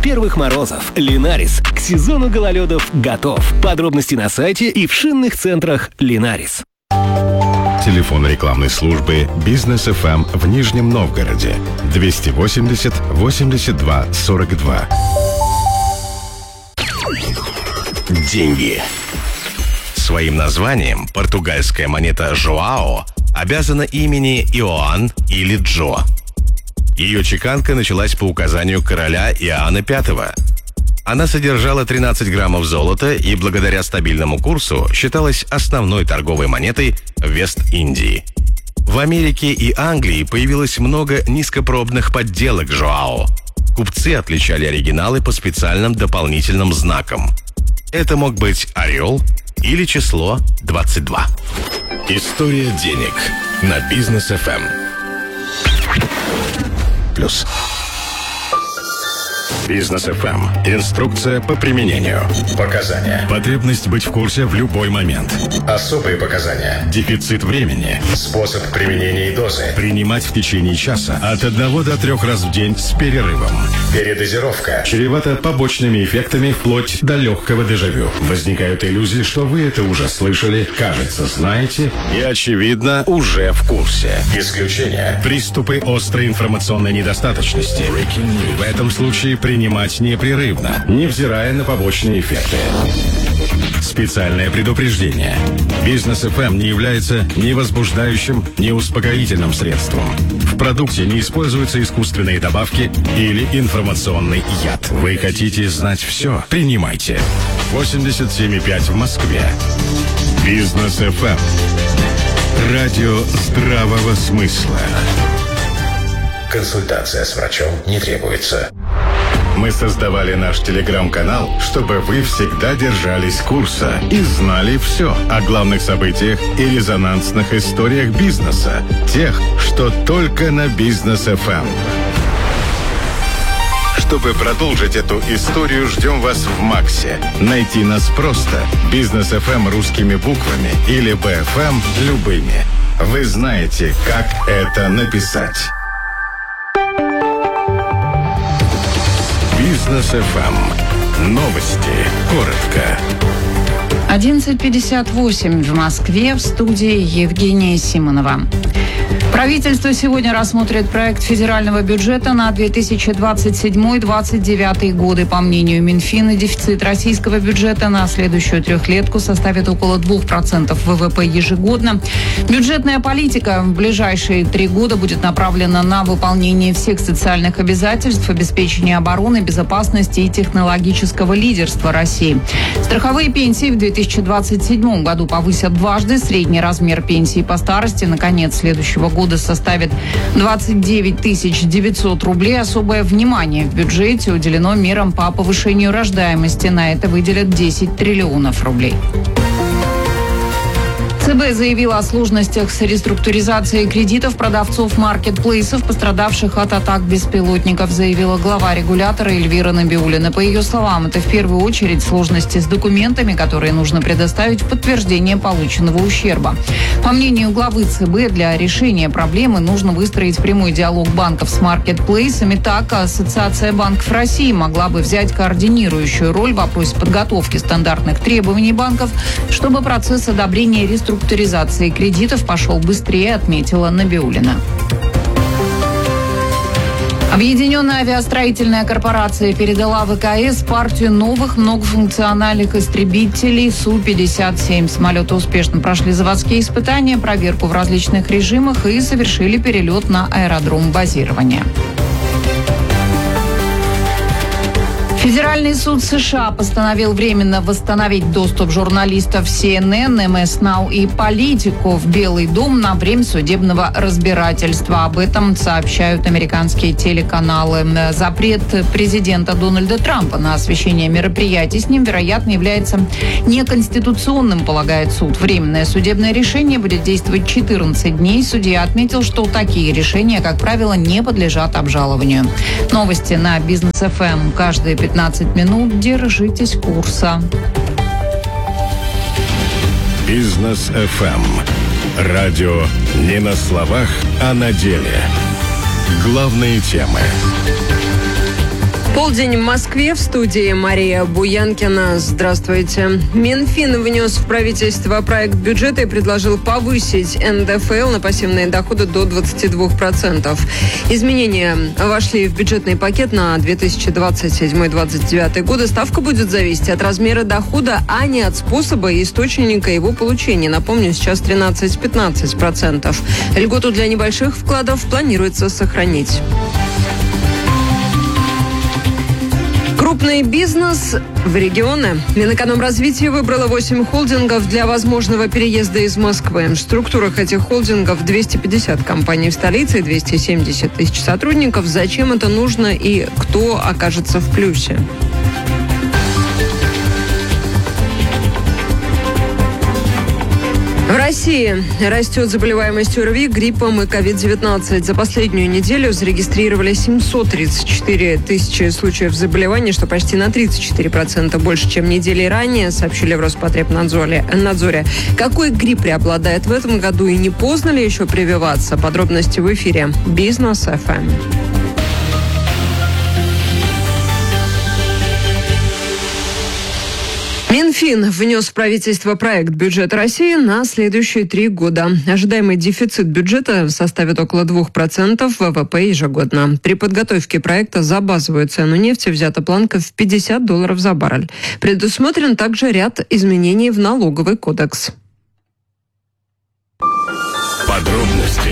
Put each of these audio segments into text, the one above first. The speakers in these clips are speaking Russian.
первых морозов. Линарис к сезону гололедов готов. Подробности на сайте и в шинных центрах Линарис. Телефон рекламной службы «Бизнес ФМ» в Нижнем Новгороде 280 82 42. Деньги. Своим названием португальская монета «Жоао» обязана имени Иоанн или Джо. Ее чеканка началась по указанию короля Иоанна V. Она содержала 13 граммов золота и благодаря стабильному курсу считалась основной торговой монетой Вест-Индии. В Америке и Англии появилось много низкопробных подделок Жоао. Купцы отличали оригиналы по специальным дополнительным знакам. Это мог быть орел или число 22. История денег на Бизнес ФМ. Плюс. Бизнес ФМ. Инструкция по применению. Показания. Потребность быть в курсе в любой момент. Особые показания. Дефицит времени. Способ применения и дозы. Принимать в течение часа от 1 до 3 раз в день с перерывом. Передозировка. Чревато побочными эффектами вплоть до легкого дежавю. Возникают иллюзии, что вы это уже слышали, кажется, знаете и, очевидно, уже в курсе. Исключение. Приступы острой информационной недостаточности. В этом случае принимать непрерывно, невзирая на побочные эффекты. Специальное предупреждение. Бизнес ФМ не является ни возбуждающим, ни успокоительным средством. В продукте не используются искусственные добавки или информационный яд. Вы хотите знать все? Принимайте. 87,5 в Москве. Бизнес ФМ. Радио здравого смысла. Консультация с врачом не требуется. Мы создавали наш телеграм-канал, чтобы вы всегда держались курса и знали все о главных событиях и резонансных историях бизнеса, тех, что только на Бизнес ФМ. Чтобы продолжить эту историю, ждем вас в Максе. Найти нас просто. Бизнес ФМ русскими буквами или БФМ любыми. Вы знаете, как это написать. Бизнес ФМ. Новости. Коротко. 11:58 в Москве, в студии Евгения Симонова. Правительство сегодня рассмотрит проект федерального бюджета на 2027-2029 годы. По мнению Минфина, дефицит российского бюджета на следующую трехлетку составит около 2% ВВП ежегодно. Бюджетная политика в ближайшие 3 года будет направлена на выполнение всех социальных обязательств, обеспечение обороны, безопасности и технологического лидерства России. Страховые пенсии в 2027 году повысят дважды. Средний размер пенсии по старости на конец следующего года составит 29 900 рублей. Особое внимание в бюджете уделено мерам по повышению рождаемости. На это выделят 10 триллионов рублей. ЦБ заявила о сложностях с реструктуризацией кредитов продавцов маркетплейсов, пострадавших от атак беспилотников, заявила глава регулятора Эльвира Набиуллина. По ее словам, это в первую очередь сложности с документами, которые нужно предоставить в подтверждение полученного ущерба. По мнению главы ЦБ, для решения проблемы нужно выстроить прямой диалог банков с маркетплейсами. Так, Ассоциация банков России могла бы взять координирующую роль в вопросе подготовки стандартных требований банков, чтобы процесс одобрения реструктуризации кредитов пошел быстрее, отметила Набиуллина. Объединенная авиастроительная корпорация передала ВКС партию новых многофункциональных истребителей Су-57. Самолеты успешно прошли заводские испытания, проверку в различных режимах и совершили перелет на аэродром базирования. Федеральный суд США постановил временно восстановить доступ журналистов CNN, MS Now и Политико в Белый дом на время судебного разбирательства. Об этом сообщают американские телеканалы. Запрет президента Дональда Трампа на освещение мероприятий с ним, вероятно, является неконституционным, полагает суд. Временное судебное решение будет действовать 14 дней. Судья отметил, что такие решения, как правило, не подлежат обжалованию. Новости на Бизнес ФМ. Каждые 15 минут держитесь курса. Бизнес ФМ. Радио не на словах, а на деле. Главные темы. Полдень в Москве, в студии Мария Буянкина. Здравствуйте. Минфин внес в правительство проект бюджета и предложил повысить НДФЛ на пассивные доходы до 22%. Изменения вошли в бюджетный пакет на 2027-2029 годы. Ставка будет зависеть от размера дохода, а не от способа и источника его получения. Напомню, сейчас 13-15%. Льготу для небольших вкладов планируется сохранить. Крупный бизнес в регионы. Минэкономразвития выбрала 8 холдингов для возможного переезда из Москвы. В структурах этих холдингов 250 компаний в столице и 270 тысяч сотрудников. Зачем это нужно и кто окажется в плюсе? В России растет заболеваемость ОРВИ, гриппом и COVID-19. За последнюю неделю зарегистрировали 734 тысячи случаев заболеваний, что почти на 34% больше, чем недели ранее, сообщили в Роспотребнадзоре. Какой грипп преобладает в этом году и не поздно ли еще прививаться? Подробности в эфире «Бизнес ФМ». Минфин внес в правительство проект бюджета России на следующие 3 года. Ожидаемый дефицит бюджета составит около 2% ВВП ежегодно. При подготовке проекта за базовую цену нефти взята планка в $50 за баррель. Предусмотрен также ряд изменений в налоговый кодекс. Подробности.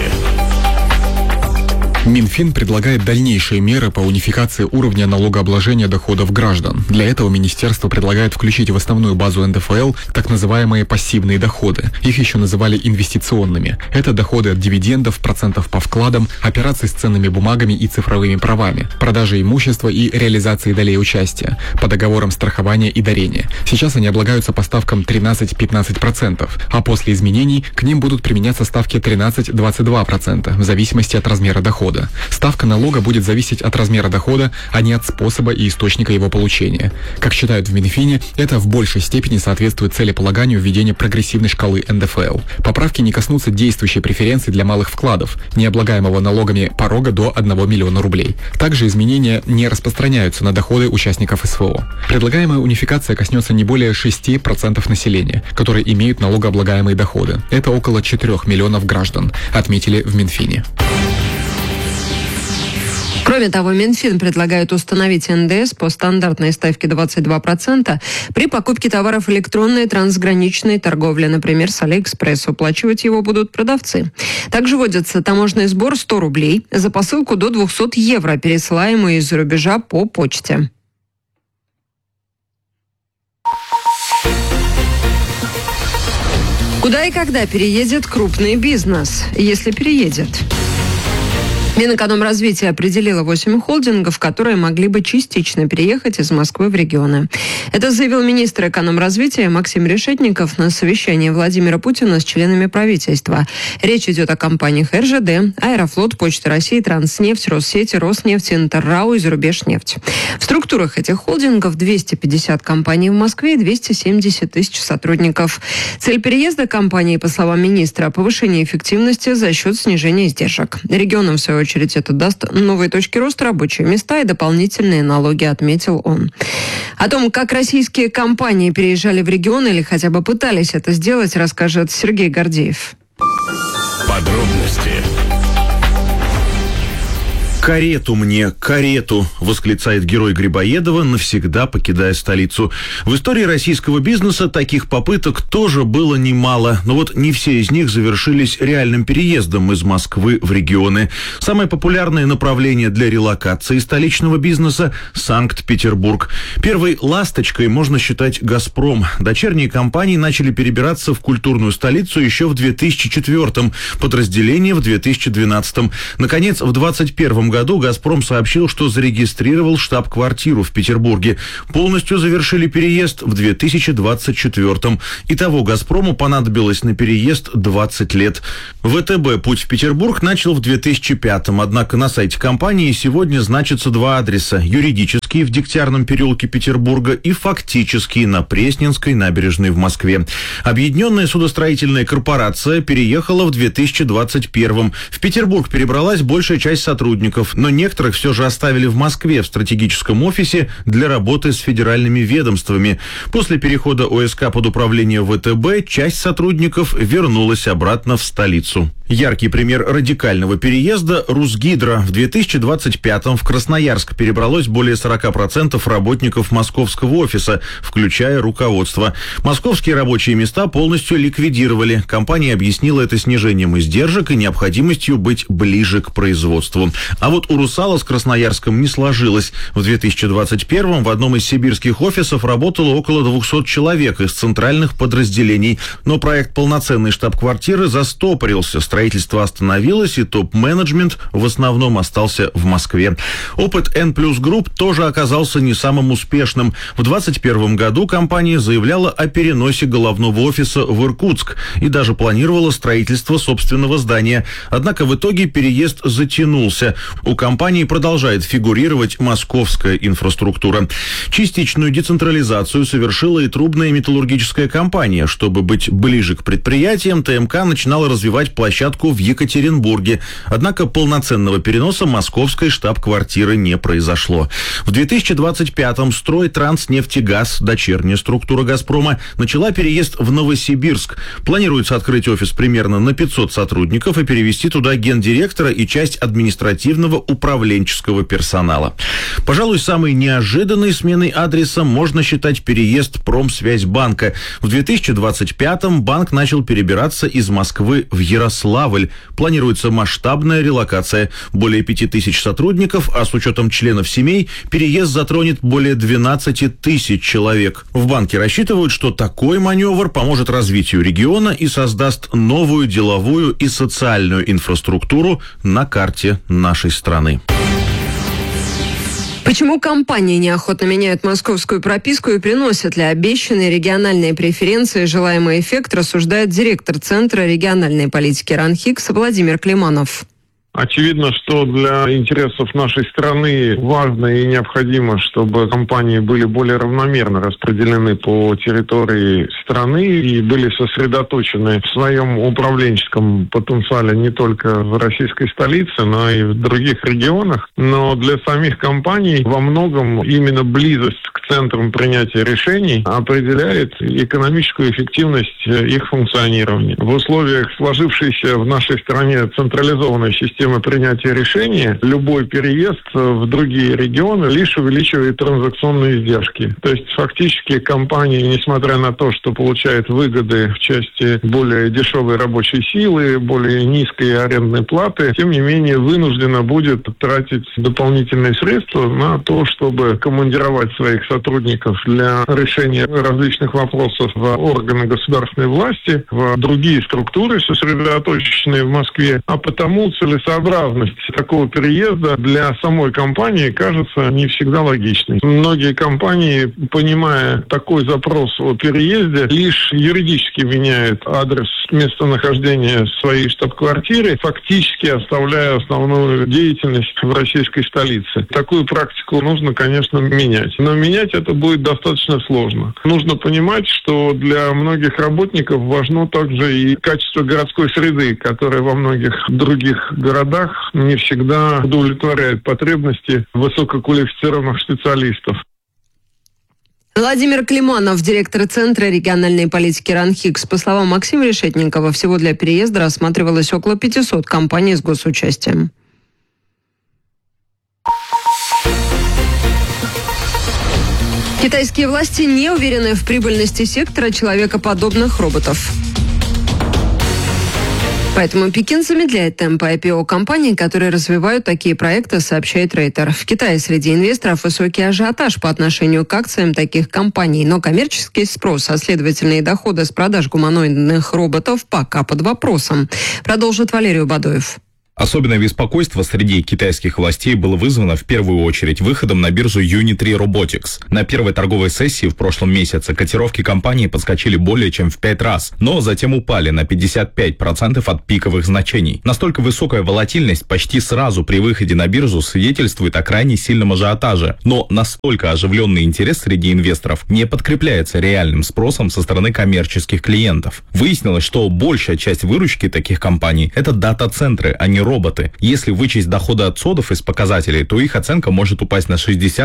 Минфин предлагает дальнейшие меры по унификации уровня налогообложения доходов граждан. Для этого министерство предлагает включить в основную базу НДФЛ так называемые пассивные доходы. Их еще называли инвестиционными. Это доходы от дивидендов, процентов по вкладам, операций с ценными бумагами и цифровыми правами, продажи имущества и реализации долей участия, по договорам страхования и дарения. Сейчас они облагаются по ставкам 13-15%, а после изменений к ним будут применяться ставки 13-22% в зависимости от размера дохода. Ставка налога будет зависеть от размера дохода, а не от способа и источника его получения. Как считают в Минфине, это в большей степени соответствует целеполаганию введения прогрессивной шкалы НДФЛ. Поправки не коснутся действующей преференции для малых вкладов, не облагаемого налогами порога до 1 миллиона рублей. Также изменения не распространяются на доходы участников СВО. Предлагаемая унификация коснется не более 6% населения, которые имеют налогооблагаемые доходы. Это около 4 миллионов граждан, отметили в Минфине. Кроме того, Минфин предлагает установить НДС по стандартной ставке 22% при покупке товаров электронной трансграничной торговли, например, с Алиэкспресс. Уплачивать его будут продавцы. Также вводится таможенный сбор 100 рублей за посылку до 200 евро, пересылаемую из-за рубежа по почте. Куда и когда переедет крупный бизнес, если переедет? Минэкономразвития определила 8 холдингов, которые могли бы частично переехать из Москвы в регионы. Это заявил министр экономразвития Максим Решетников на совещании Владимира Путина с членами правительства. Речь идет о компаниях РЖД, Аэрофлот, Почта России, Транснефть, Россети, Роснефть, Интеррау и Зарубежнефть. В структурах этих холдингов 250 компаний в Москве и 270 тысяч сотрудников. Цель переезда компании, по словам министра, повышение эффективности за счет снижения издержек. Регионам, в свою очередь, это даст новые точки роста, рабочие места и дополнительные налоги, отметил он. О том, как российские компании переезжали в регионы или хотя бы пытались это сделать, расскажет Сергей Гордеев. Подробности. «Карету мне, карету!» – восклицает герой Грибоедова, навсегда покидая столицу. В истории российского бизнеса таких попыток тоже было немало, но вот не все из них завершились реальным переездом из Москвы в регионы. Самое популярное направление для релокации столичного бизнеса – Санкт-Петербург. Первой ласточкой можно считать «Газпром». Дочерние компании начали перебираться в культурную столицу еще в 2004-м, подразделение в 2012-м. Наконец, в 2021 году «Газпром» сообщил, что зарегистрировал штаб-квартиру в Петербурге. Полностью завершили переезд в 2024-м. Итого «Газпрому» понадобилось на переезд 20 лет. ВТБ путь в Петербург начал в 2005-м, однако на сайте компании сегодня значатся два адреса. Юридический в Дегтярном переулке Петербурга и фактический на Пресненской набережной в Москве. Объединенная судостроительная корпорация переехала в 2021-м. В Петербург перебралась большая часть сотрудников. сотрудников, но некоторых все же оставили в Москве в стратегическом офисе для работы с федеральными ведомствами. После перехода ОСК под управление ВТБ часть сотрудников вернулась обратно в столицу. Яркий пример радикального переезда – Русгидро. В 2025-м в Красноярск перебралось более 40% работников московского офиса, включая руководство. Московские рабочие места полностью ликвидировали. Компания объяснила это снижением издержек и необходимостью быть ближе к производству. А вот у «Русала» с Красноярском не сложилось. В 2021-м в одном из сибирских офисов работало около 200 человек из центральных подразделений. Но проект полноценной штаб-квартиры застопорился. Строительство остановилось, и топ-менеджмент в основном остался в Москве. Опыт N+ Group тоже оказался не самым успешным. В 2021 году компания заявляла о переносе головного офиса в Иркутск и даже планировала строительство собственного здания. Однако в итоге переезд затянулся. У компании продолжает фигурировать московская инфраструктура. Частичную децентрализацию совершила и трубная металлургическая компания. Чтобы быть ближе к предприятиям, ТМК начинала развивать площадку в Екатеринбурге. Однако полноценного переноса московской штаб-квартиры не произошло. В 2025-м Стройтранснефтегаз, дочерняя структура «Газпрома», начала переезд в Новосибирск. Планируется открыть офис примерно на 500 сотрудников и перевести туда гендиректора и часть административного управленческого персонала. Пожалуй, самой неожиданной сменой адреса можно считать переезд Промсвязьбанка. В 2025-м банк начал перебираться из Москвы в Ярославль. Планируется масштабная релокация. Более 5000 сотрудников, а с учетом членов семей, переезд затронет более 12 тысяч человек. В банке рассчитывают, что такой маневр поможет развитию региона и создаст новую деловую и социальную инфраструктуру на карте нашей страны. Почему компании неохотно меняют московскую прописку и приносят ли обещанные региональные преференции желаемый эффект, рассуждает директор Центра региональной политики РАНХИКС Владимир Климанов. Очевидно, что для интересов нашей страны важно и необходимо, чтобы компании были более равномерно распределены по территории страны и были сосредоточены в своем управленческом потенциале не только в российской столице, но и в других регионах. Но для самих компаний во многом именно близость к центрам принятия решений определяет экономическую эффективность их функционирования. В условиях сложившейся в нашей стране централизованной системы принятия решения, любой переезд в другие регионы лишь увеличивает транзакционные издержки. То есть фактически компания, несмотря на то, что получает выгоды в части более дешевой рабочей силы, более низкой арендной платы, тем не менее вынуждена будет тратить дополнительные средства на то, чтобы командировать своих сотрудников для решения различных вопросов в органы государственной власти, в другие структуры, сосредоточенные в Москве, а потому целесообразность такого переезда для самой компании кажется не всегда логичной. Многие компании, понимая такой запрос о переезде, лишь юридически меняют адрес местонахождения своей штаб-квартиры, фактически оставляя основную деятельность в российской столице. Такую практику нужно, конечно, менять. Но менять это будет достаточно сложно. Нужно понимать, что для многих работников важно также и качество городской среды, которое во многих других городах не всегда удовлетворяет потребности высококвалифицированных специалистов. Владимир Климанов, директор Центра региональной политики РАНХИКС. По словам Максима Решетникова, всего для переезда рассматривалось около 500 компаний с госучастием. Китайские власти не уверены в прибыльности сектора человекоподобных роботов. Поэтому Пекин замедляет темпы IPO компаний, которые развивают такие проекты, сообщает Рейтер. В Китае среди инвесторов высокий ажиотаж по отношению к акциям таких компаний, но коммерческий спрос, а следовательно и доходы с продаж гуманоидных роботов пока под вопросом. Продолжит Валерий Бадоев. Особенное беспокойство среди китайских властей было вызвано в первую очередь выходом на биржу Unitree Robotics. На первой торговой сессии в прошлом месяце котировки компании подскочили более чем в 5 раз, но затем упали на 55% от пиковых значений. Настолько высокая волатильность почти сразу при выходе на биржу свидетельствует о крайне сильном ажиотаже, но настолько оживленный интерес среди инвесторов не подкрепляется реальным спросом со стороны коммерческих клиентов. Выяснилось, что большая часть выручки таких компаний – это дата-центры, а не роботы. Если вычесть доходы от отсодов из показателей, то их оценка может упасть на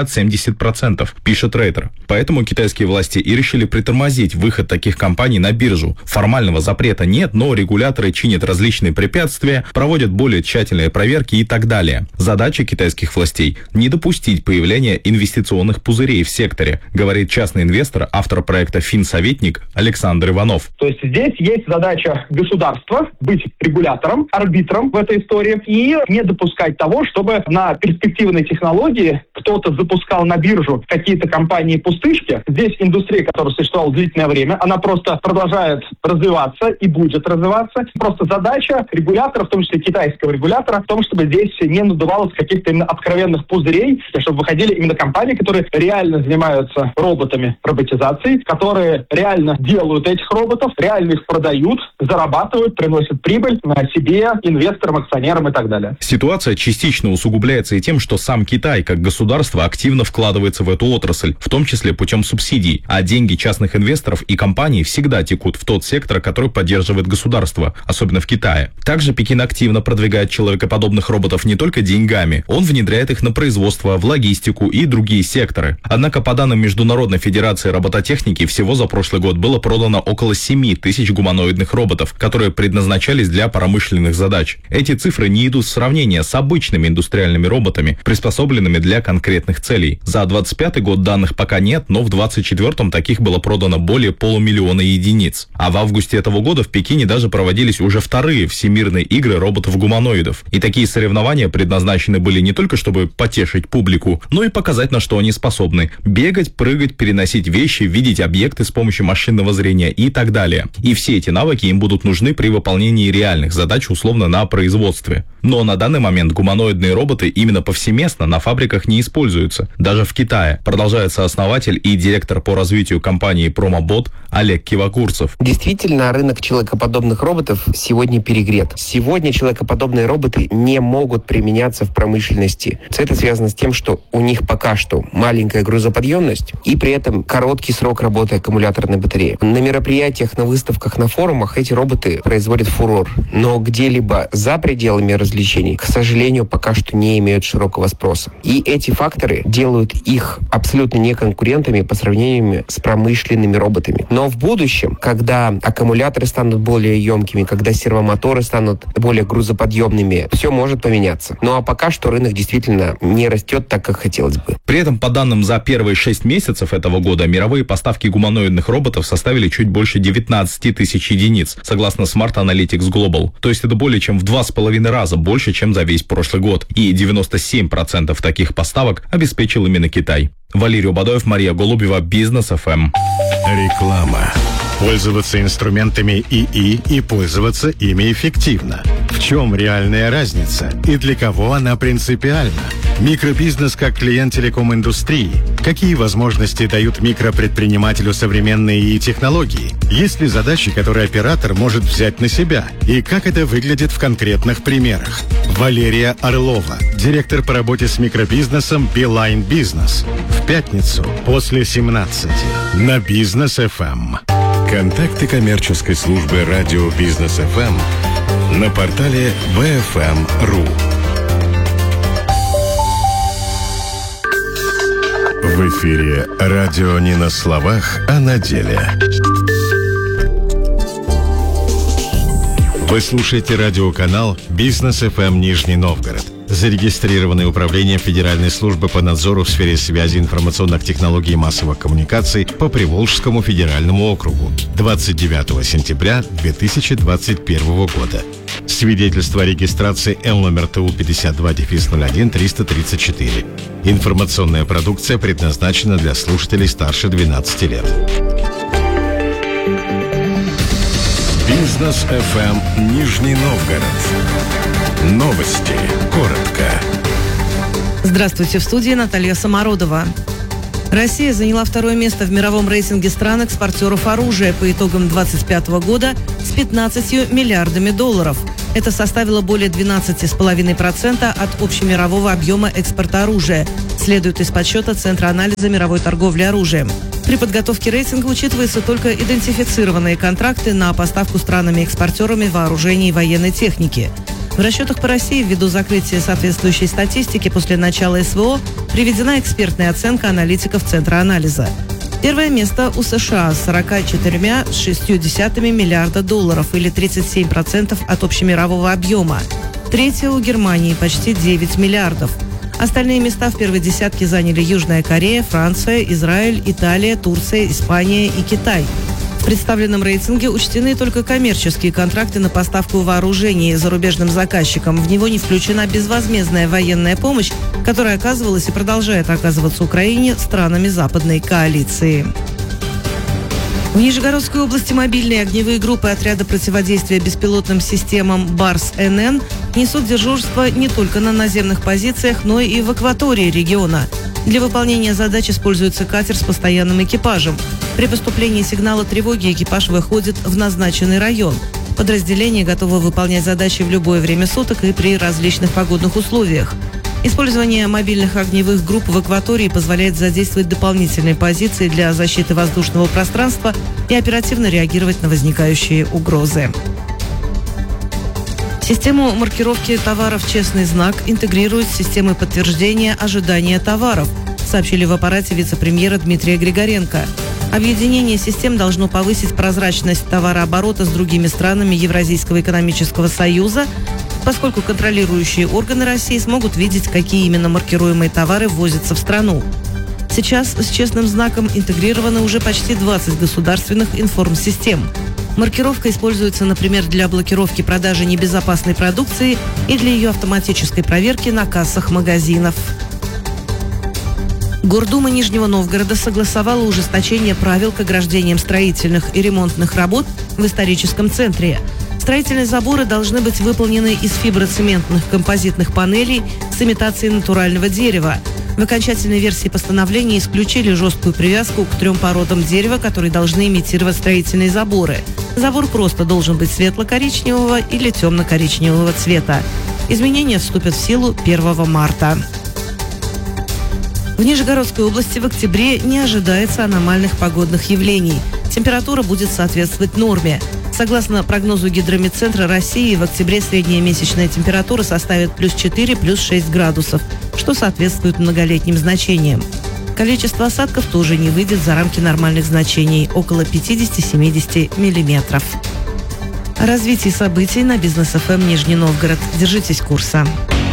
60-70%, пишет Рейтер. Поэтому китайские власти и решили притормозить выход таких компаний на биржу. Формального запрета нет, но регуляторы чинят различные препятствия, проводят более тщательные проверки и так далее. Задача китайских властей – не допустить появления инвестиционных пузырей в секторе, говорит частный инвестор, автор проекта «Финсоветник» Александр Иванов. То есть здесь есть задача государства быть регулятором, арбитром в этой истории и не допускать того, чтобы на перспективной технологии кто-то запускал на биржу какие-то компании-пустышки. Здесь индустрия, которая существовала длительное время, она просто продолжает развиваться и будет развиваться. Просто задача регулятора, в том числе китайского регулятора, в том, чтобы здесь не надувалось каких-то именно откровенных пузырей, чтобы выходили именно компании, которые реально занимаются роботами, роботизацией, которые реально делают этих роботов, реально их продают, зарабатывают, приносят прибыль себе, инвесторам, акционерам и так далее. Ситуация частично усугубляется и тем, что сам Китай, как государство, активно вкладывается в эту отрасль, в том числе путем субсидий, а деньги частных инвесторов и компаний всегда текут в тот сектор, который поддерживает государство, особенно в Китае. Также Пекин активно продвигает человекоподобных роботов не только деньгами, он внедряет их на производство, в логистику и другие секторы. Однако, по данным Международной федерации робототехники, всего за прошлый год было продано около 7 тысяч гуманоидных роботов, которые предназначались для промышленных задач. Эти цифры не идут в сравнение с обычными индустриальными роботами, приспособленными для конкретных целей. За 2025 год данных пока нет, но в 2024 таких было продано более 500 000 единиц. А в августе этого года в Пекине даже проводились уже вторые всемирные игры роботов-гуманоидов. И такие соревнования предназначены были не только чтобы потешить публику, но и показать, на что они способны. Бегать, прыгать, переносить вещи, видеть объекты с помощью машинного зрения и так далее. И все эти навыки им будут нужны при выполнении реальных задач условно на производстве. Но на данный момент гуманоидные роботы именно повсеместно на фабриках не используются. Даже в Китае, продолжает сооснователь и директор по развитию компании Промобот Олег Кивакурцев. Действительно, рынок человекоподобных роботов сегодня перегрет. Сегодня человекоподобные роботы не могут применяться в промышленности. Это связано с тем, что у них пока что маленькая грузоподъемность и при этом короткий срок работы аккумуляторной батареи. На мероприятиях, на выставках, на форумах эти роботы производят фурор. Но где-либо за пределами развлечений, к сожалению, пока что не имеют широкого спроса. И эти факторы делают их абсолютно неконкурентами по сравнению с промышленными роботами. Но в будущем, когда аккумуляторы станут более емкими, когда сервомоторы станут более грузоподъемными, все может поменяться. Ну а пока что рынок действительно не растет так, как хотелось бы. При этом, по данным за первые 6 месяцев этого года, мировые поставки гуманоидных роботов составили чуть больше 19 тысяч единиц, согласно Smart Analytics Global. То есть это более чем в 2,5 раза больше, чем за весь прошлый год. И 97% таких поставок обеспечил именно Китай. Валерий Убадоев, Мария Голубева, Бизнес ФМ. Реклама. Пользоваться инструментами ИИ и пользоваться ими эффективно. В чем реальная разница и для кого она принципиальна? Микробизнес как клиент телеком-индустрии. Какие возможности дают микропредпринимателю современные ИИ-технологии? Есть ли задачи, которые оператор может взять на себя? И как это выглядит в конкретных примерах? Валерия Орлова, директор по работе с микробизнесом Beeline Business. В пятницу после 17 на Бизнес ФМ. Контакты коммерческой службы радио Бизнес ФМ на портале bfm.ru. В эфире радио не на словах, а на деле. Вы слушаете радиоканал Бизнес ФМ Нижний Новгород, зарегистрированный управлением Федеральной службы по надзору в сфере связи, информационных технологий и массовых коммуникаций по Приволжскому федеральному округу 29 сентября 2021 года. Свидетельство о регистрации Л номер ТУ 52-01-334. Информационная продукция предназначена для слушателей старше 12 лет. Бизнес ФМ Нижний Новгород. Новости. Коротко. Здравствуйте, в студии Наталья Самородова. Россия заняла второе место в мировом рейтинге стран-экспортеров оружия по итогам 2025 года с 15 миллиардами долларов. Это составило более 12,5% от общемирового объема экспорта оружия, следует из подсчета Центра анализа мировой торговли оружием. При подготовке рейтинга учитываются только идентифицированные контракты на поставку странами-экспортерами вооружений и военной техники. В расчетах по России ввиду закрытия соответствующей статистики после начала СВО приведена экспертная оценка аналитиков Центра анализа. Первое место у США с 44,6 миллиарда долларов или 37% от общемирового объема. Третье у Германии почти 9 миллиардов. Остальные места в первой десятке заняли Южная Корея, Франция, Израиль, Италия, Турция, Испания и Китай. В представленном рейтинге учтены только коммерческие контракты на поставку вооружений зарубежным заказчикам. В него не включена безвозмездная военная помощь, которая оказывалась и продолжает оказываться Украине странами западной коалиции. В Нижегородской области мобильные огневые группы отряда противодействия беспилотным системам БАРС-НН несут дежурство не только на наземных позициях, но и в акватории региона. Для выполнения задач используется катер с постоянным экипажем. При поступлении сигнала тревоги экипаж выходит в назначенный район. Подразделение готово выполнять задачи в любое время суток и при различных погодных условиях. Использование мобильных огневых групп в акватории позволяет задействовать дополнительные позиции для защиты воздушного пространства и оперативно реагировать на возникающие угрозы. Систему маркировки товаров «Честный знак» интегрирует с системой подтверждения ожидания товаров, сообщили в аппарате вице-премьера Дмитрия Григоренко. Объединение систем должно повысить прозрачность товарооборота с другими странами Евразийского экономического союза, поскольку контролирующие органы России смогут видеть, какие именно маркируемые товары ввозятся в страну. Сейчас с «Честным знаком» интегрированы уже почти 20 государственных информсистем. Маркировка используется, например, для блокировки продажи небезопасной продукции и для ее автоматической проверки на кассах магазинов. Гордума Нижнего Новгорода согласовала ужесточение правил к ограждениям строительных и ремонтных работ в историческом центре. Строительные заборы должны быть выполнены из фиброцементных композитных панелей с имитацией натурального дерева. В окончательной версии постановления исключили жесткую привязку к 3 породам дерева, которые должны имитировать строительные заборы. Забор просто должен быть светло-коричневого или темно-коричневого цвета. Изменения вступят в силу 1 марта. В Нижегородской области в октябре не ожидается аномальных погодных явлений. Температура будет соответствовать норме. Согласно прогнозу Гидрометцентра России, в октябре средняя месячная температура составит +4, +6 градусов, что соответствует многолетним значениям. Количество осадков тоже не выйдет за рамки нормальных значений – около 50-70 миллиметров. О развитии событий на Бизнес ФМ Нижний Новгород. Держитесь курса.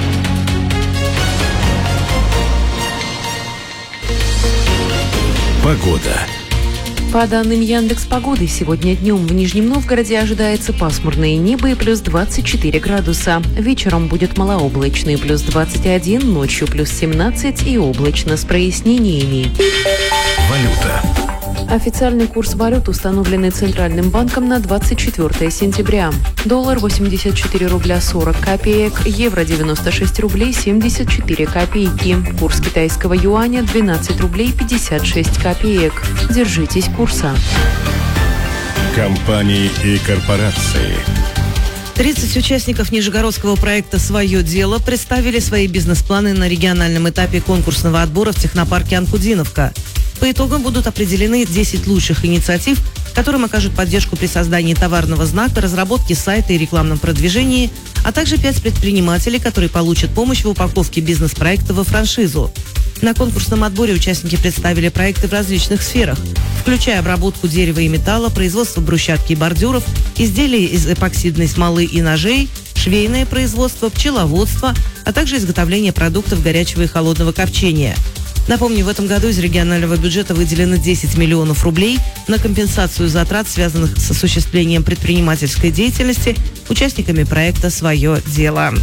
Погода. По данным Яндекс.Погоды, сегодня днем в Нижнем Новгороде ожидается пасмурное небо и +24 градуса. Вечером будет малооблачно и +21, ночью +17 и облачно с прояснениями. Валюта. Официальный курс валют, установленный Центральным банком на 24 сентября. Доллар 84 рубля 40 копеек, евро 96 рублей 74 копейки. Курс китайского юаня 12 рублей 56 копеек. Держитесь курса. Компании и корпорации. 30 участников нижегородского проекта «Свое дело» представили свои бизнес-планы на региональном этапе конкурсного отбора в технопарке «Анкудиновка». По итогам будут определены 10 лучших инициатив, которым окажут поддержку при создании товарного знака, разработке сайта и рекламном продвижении, а также 5 предпринимателей, которые получат помощь в упаковке бизнес-проекта во франшизу. На конкурсном отборе участники представили проекты в различных сферах, включая обработку дерева и металла, производство брусчатки и бордюров, изделия из эпоксидной смолы и ножей, швейное производство, пчеловодство, а также изготовление продуктов горячего и холодного копчения. Напомню, в этом году из регионального бюджета выделено 10 миллионов рублей на компенсацию затрат, связанных с осуществлением предпринимательской деятельности участниками проекта «Свое дело».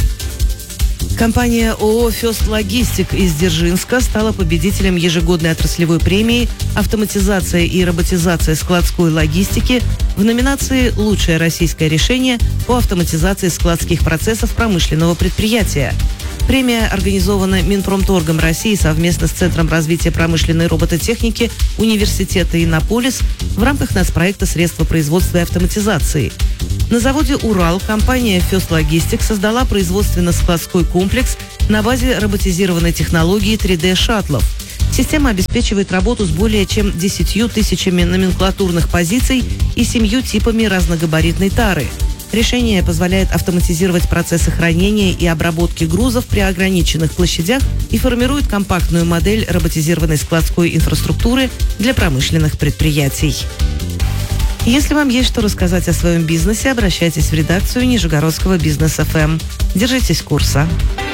Компания ООО «Фёст Логистик» из Дзержинска стала победителем ежегодной отраслевой премии «Автоматизация и роботизация складской логистики» в номинации «Лучшее российское решение по автоматизации складских процессов промышленного предприятия». Премия организована Минпромторгом России совместно с Центром развития промышленной робототехники Университета Иннополис в рамках нацпроекта «Средства производства и автоматизации». На заводе «Урал» компания «Фёст Логистик» создала производственно-складской комплекс на базе роботизированной технологии 3D-шаттлов. Система обеспечивает работу с более чем 10 тысячами номенклатурных позиций и 7 типами разногабаритной тары. Решение позволяет автоматизировать процессы хранения и обработки грузов при ограниченных площадях и формирует компактную модель роботизированной складской инфраструктуры для промышленных предприятий. Если вам есть что рассказать о своем бизнесе, обращайтесь в редакцию Нижегородского Бизнес ФМ. Держитесь курса.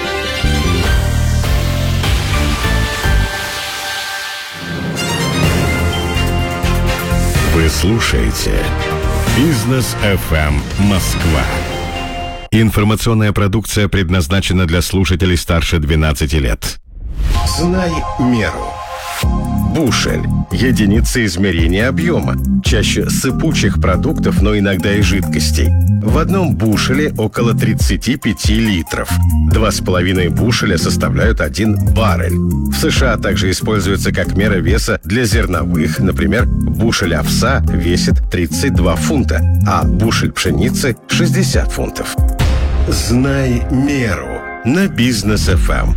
Вы слушаете Бизнес FM Москва. Информационная продукция предназначена для слушателей старше 12 лет. Знай меру. Бушель – единица измерения объема, чаще сыпучих продуктов, но иногда и жидкостей. В одном бушеле около 35 литров. 2,5 бушеля составляют 1 баррель. В США также используется как мера веса для зерновых. Например, бушель овса весит 32 фунта, а бушель пшеницы – 60 фунтов. Знай меру на Бизнес ФМ.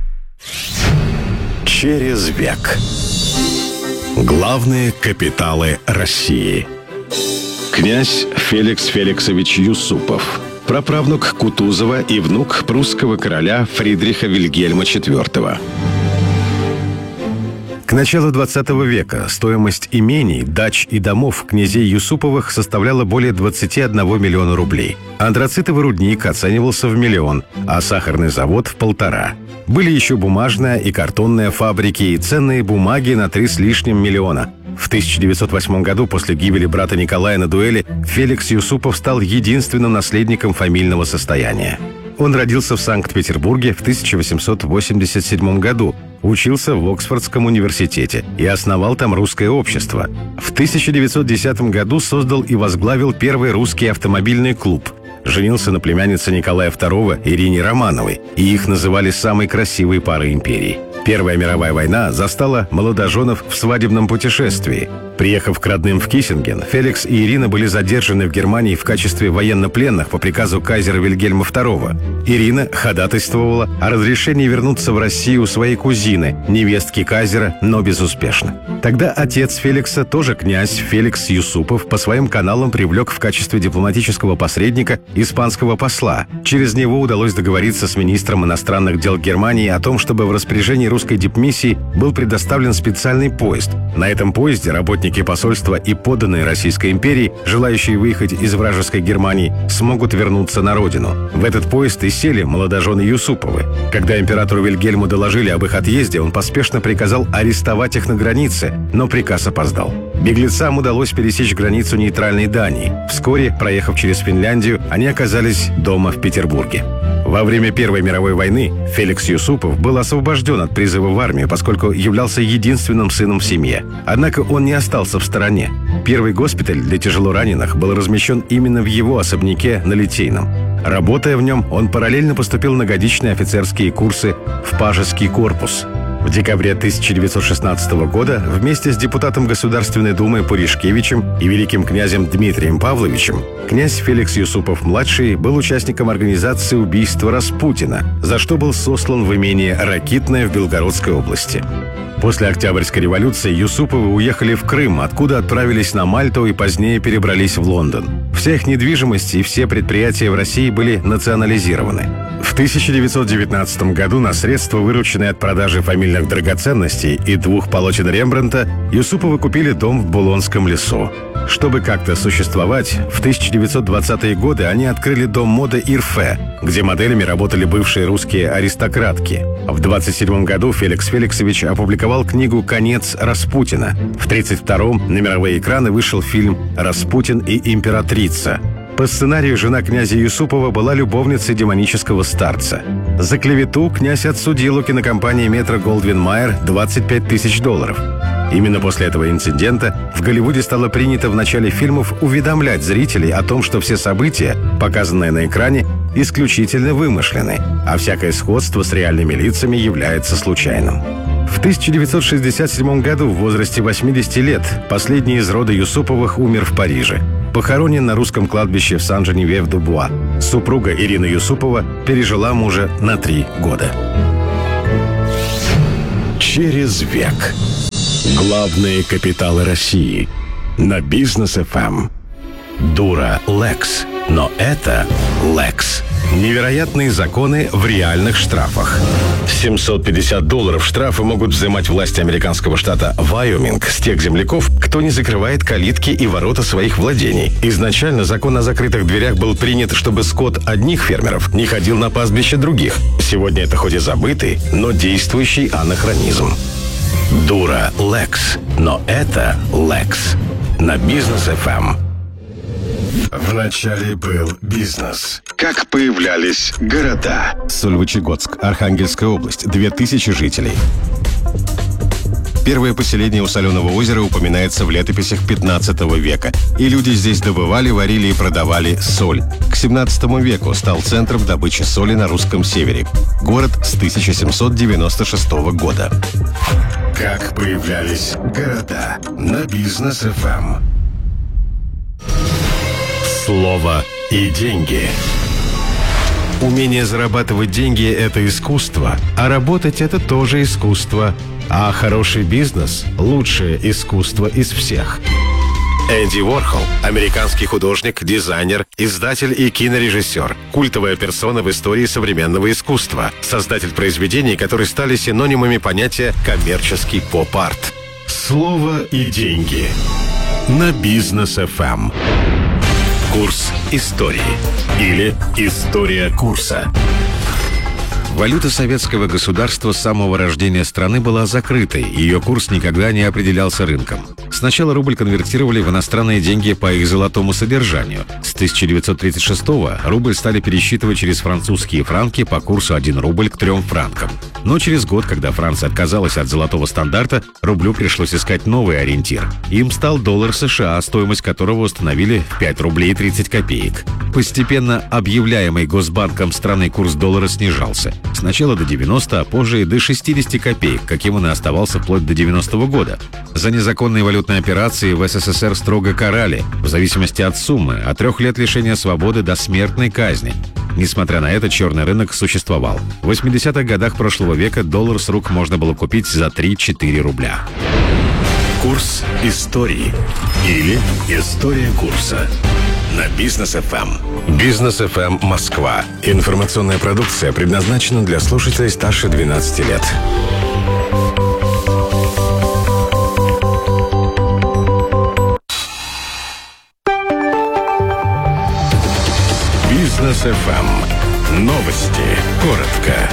Через век. Главные капиталы России. Князь Феликс Феликсович Юсупов, праправнук Кутузова и внук прусского короля Фридриха Вильгельма IV. К началу 20 века стоимость имений, дач и домов князей Юсуповых составляла более 21 миллиона рублей. Антрацитовый рудник оценивался в 1 миллион, а сахарный завод в 1,5. Были еще бумажная и картонная фабрики и ценные бумаги на 3 с лишним миллиона. В 1908 году, после гибели брата Николая на дуэли, Феликс Юсупов стал единственным наследником фамильного состояния. Он родился в Санкт-Петербурге в 1887 году, учился в Оксфордском университете и основал там русское общество. В 1910 году создал и возглавил первый русский автомобильный клуб. Женился на племяннице Николая II Ирине Романовой, и их называли самой красивой парой империи. Первая мировая война застала молодоженов в свадебном путешествии. Приехав к родным в Киссинген, Феликс и Ирина были задержаны в Германии в качестве военнопленных по приказу кайзера Вильгельма II. Ирина ходатайствовала о разрешении вернуться в Россию у своей кузины, невестки кайзера, но безуспешно. Тогда отец Феликса, тоже князь Феликс Юсупов, по своим каналам привлек в качестве дипломатического посредника испанского посла. Через него удалось договориться с министром иностранных дел Германии о том, чтобы в распоряжении русской дипмиссии был предоставлен специальный поезд. На этом поезде работники посольства и подданные Российской империи, желающие выехать из вражеской Германии, смогут вернуться на родину. В этот поезд и сели молодожены Юсуповы. Когда императору Вильгельму доложили об их отъезде, он поспешно приказал арестовать их на границе, но приказ опоздал. Беглецам удалось пересечь границу нейтральной Дании. Вскоре, проехав через Финляндию, они оказались дома в Петербурге. Во время Первой мировой войны Феликс Юсупов был освобожден от призыва в армию, поскольку являлся единственным сыном в семье. Однако он не остался в стороне. Первый госпиталь для тяжелораненых был размещен именно в его особняке на Литейном. Работая в нем, он параллельно поступил на годичные офицерские курсы в Пажеский корпус. В декабре 1916 года вместе с депутатом Государственной Думы Пуришкевичем и великим князем Дмитрием Павловичем князь Феликс Юсупов-младший был участником организации убийства Распутина, за что был сослан в имение Ракитное в Белгородской области. После Октябрьской революции Юсуповы уехали в Крым, откуда отправились на Мальту и позднее перебрались в Лондон. Вся их недвижимость и все предприятия в России были национализированы. В 1919 году на средства, вырученные от продажи фамильных драгоценностей и 2 полотен Рембрандта, Юсуповы купили дом в Булонском лесу. Чтобы как-то существовать, в 1920-е годы они открыли дом моды «Ирфе», где моделями работали бывшие русские аристократки. В 1927 году Феликс Феликсович опубликовал книгу «Конец Распутина». В 1932-м на мировые экраны вышел фильм «Распутин и императрица». По сценарию жена князя Юсупова была любовницей демонического старца. За клевету князь отсудил у кинокомпании «Метро-Голдвин-Майер» $25 тысяч. Именно после этого инцидента в Голливуде стало принято в начале фильмов уведомлять зрителей о том, что все события, показанные на экране, исключительно вымышлены, а всякое сходство с реальными лицами является случайным. В 1967 году в возрасте 80 лет последний из рода Юсуповых умер в Париже. Похоронен на русском кладбище в Сан-Женевьев-Ду-Буа. Супруга Ирина Юсупова пережила мужа на 3 года. Через век. Главные капиталы России. На Бизнес ФМ. Дура Лекс. но это Lex. Невероятные законы в реальных штрафах. $750 штрафы могут взимать власти американского штата Вайоминг с тех земляков, кто не закрывает калитки и ворота своих владений. Изначально закон о закрытых дверях был принят, чтобы скот одних фермеров не ходил на пастбище других. Сегодня это хоть и забытый, но действующий анахронизм. Дура Lex, но это Lex. На Бизнес ФМ. Вначале был бизнес. Как появлялись города. Сольвычегодск, Архангельская область, 2000 жителей. Первое поселение у Соленого озера упоминается в летописях 15 века. И люди здесь добывали, варили и продавали соль. К 17 веку стал центром добычи соли на русском севере. Город с 1796 года. Как появлялись города. На Бизнес ФМ. Слово и деньги. Умение зарабатывать деньги – это искусство, а работать – это тоже искусство. А хороший бизнес – лучшее искусство из всех. Энди Уорхол – американский художник, дизайнер, издатель и кинорежиссер, культовая персона в истории современного искусства, создатель произведений, которые стали синонимами понятия «коммерческий поп-арт». Слово и деньги. На Бизнес ФМ. Курс истории. Или история курса. Валюта советского государства с самого рождения страны была закрытой, ее курс никогда не определялся рынком. Сначала рубль конвертировали в иностранные деньги по их золотому содержанию. С 1936-го рубль стали пересчитывать через французские франки по курсу 1 рубль к 3 франкам. Но через год, когда Франция отказалась от золотого стандарта, рублю пришлось искать новый ориентир. Им стал доллар США, стоимость которого установили в 5 рублей 30 копеек. Постепенно объявляемый Госбанком страны курс доллара снижался. Сначала до 90, а позже и до 60 копеек, каким он и оставался вплоть до 90-го года. За незаконные валютные операции в СССР строго карали, в зависимости от суммы, от 3 лет лишения свободы до смертной казни. Несмотря на это, черный рынок существовал. В 80-х годах прошлого века доллар с рук можно было купить за 3-4 рубля. Курс истории. Или история курса. На Бизнес ФМ. Бизнес ФМ Москва. Информационная продукция предназначена для слушателей старше 12 лет. Бизнес ФМ. Новости. Коротко.